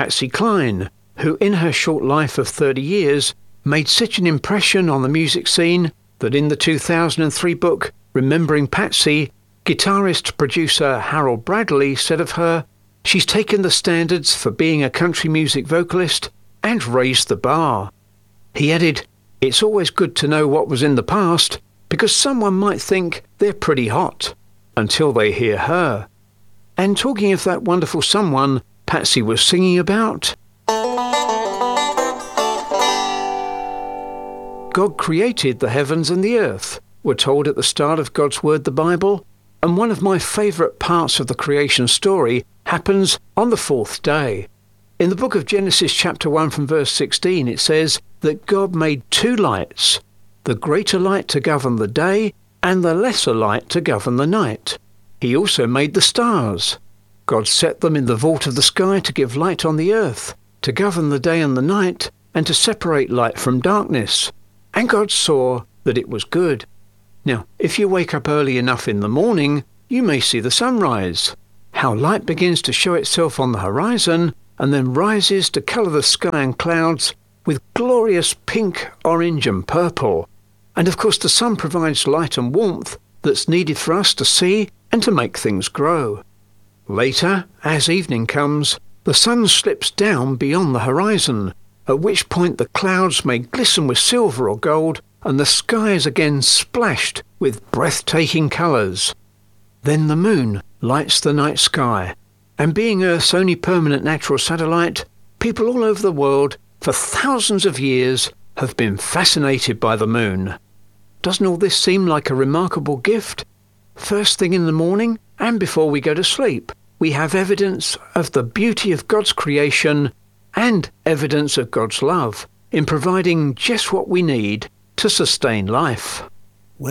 Patsy Cline, who in her short life of 30 years made such an impression on the music scene that in the 2003 book Remembering Patsy, guitarist-producer Harold Bradley said of her, "She's taken the standards for being a country music vocalist and raised the bar." He added, "It's always good to know what was in the past because someone might think they're pretty hot until they hear her." And talking of that wonderful someone Patsy was singing about, God created the heavens and the earth, we're told at the start of God's Word, the Bible, and one of my favourite parts of the creation story happens on the fourth day. In the book of Genesis chapter 1 from verse 16 it says that God made two lights, the greater light to govern the day and the lesser light to govern the night. He also made the stars. God set them in the vault of the sky to give light on the earth, to govern the day and the night, and to separate light from darkness. And God saw that it was good. Now, if you wake up early enough in the morning, you may see the sunrise, how light begins to show itself on the horizon and then rises to colour the sky and clouds with glorious pink, orange and purple. And of course the sun provides light and warmth that's needed for us to see and to make things grow. Later, as evening comes, the sun slips down beyond the horizon, at which point the clouds may glisten with silver or gold and the sky is again splashed with breathtaking colours. Then the moon lights the night sky, and being Earth's only permanent natural satellite, people all over the world for thousands of years have been fascinated by the moon. Doesn't all this seem like a remarkable gift? First thing in the morning and before we go to sleep, we have evidence of the beauty of God's creation and evidence of God's love in providing just what we need to sustain life.